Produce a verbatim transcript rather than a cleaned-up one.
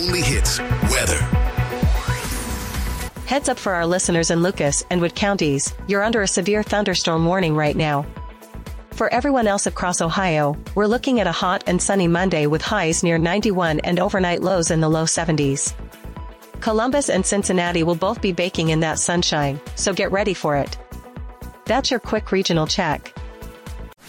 only hits weather. Heads up for our listeners in Lucas and Wood counties, you're under a severe thunderstorm warning right now. For everyone else across Ohio, we're looking at a hot and sunny Monday with highs near ninety-one and overnight lows in the low seventies. Columbus and Cincinnati will both be baking in that sunshine, so get ready for it. That's your quick regional check.